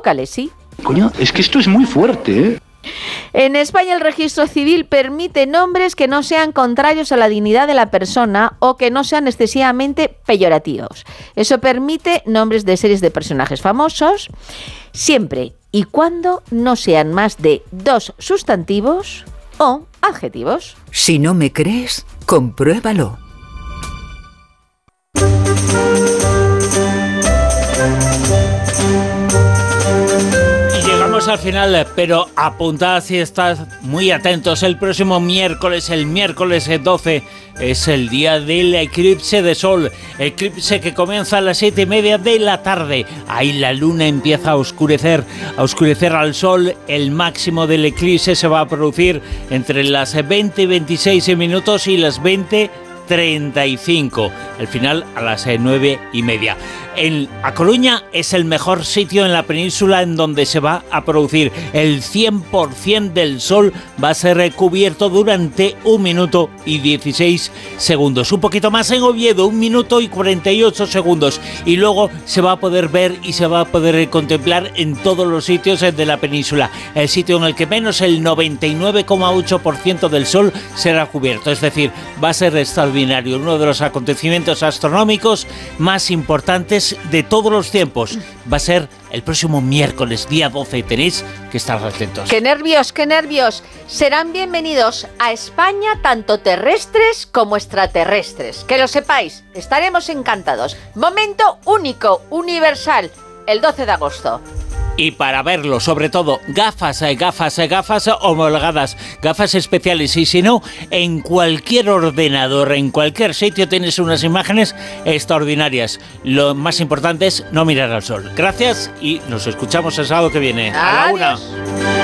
Calesi. Coño, es que esto es muy fuerte, ¿eh? En España el registro civil permite nombres que no sean contrarios a la dignidad de la persona o que no sean excesivamente peyorativos. Eso permite nombres de series de personajes famosos, siempre y cuando no sean más de 2 sustantivos o adjetivos. Si no me crees, compruébalo. Al final, pero apuntad si estás muy atentos, el próximo miércoles, el miércoles 12, es el día del eclipse de sol, eclipse que comienza a las 7:30 de la tarde. Ahí la luna empieza a oscurecer al sol. El máximo del eclipse se va a producir entre las 20 y 26 minutos y las 20:35. El final a las 9:30. En A Coruña es el mejor sitio en la península en donde se va a producir el 100% del sol. Va a ser cubierto durante 1 minuto y 16 segundos. Un poquito más en Oviedo, 1 minuto y 48 segundos. Y luego se va a poder ver y se va a poder contemplar en todos los sitios de la península. El sitio en el que menos el 99,8% del sol será cubierto. Es decir, va a ser extraordinario. Uno de los acontecimientos astronómicos más importantes de todos los tiempos. Va a ser el próximo miércoles, día 12. Tenéis que estar atentos. ¡Qué nervios, qué nervios! Serán bienvenidos a España tanto terrestres como extraterrestres. Que lo sepáis, estaremos encantados. Momento único, universal, el 12 de agosto. Y para verlo, sobre todo, gafas homologadas, gafas especiales. Y si no, en cualquier ordenador, en cualquier sitio tienes unas imágenes extraordinarias. Lo más importante es no mirar al sol. Gracias y nos escuchamos el sábado que viene. Adiós. A la 1.